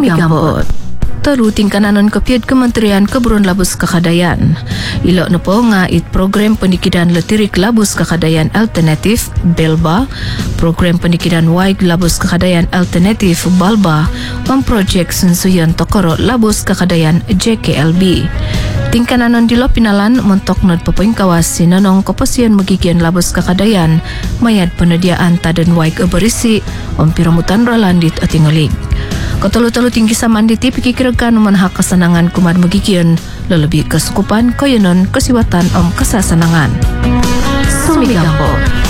Sumigambot. Taruting kananon kapiad Kementerian Kebun Labus Kakadayan. Ilok na po nga program pendidikan letirik labus kakadayan alternatif BELBA, program pendidikan waig labus kakadayan alternatif BALBA, projek sensuyan tokoro labus kakadayan JKLB. Tingkananon dilo pinalan mentok not pepoingkawas sinanong kopasian magigian labus kakadayan mayad penediaan taden waig berisi piramutan rolandit atingolig. Ketelu-telu tinggi samanditi pikirkan manhak kesenangan kumar magigian lelebih kesukupan koyonon kesiwatan kesasenangan. Sumigambot.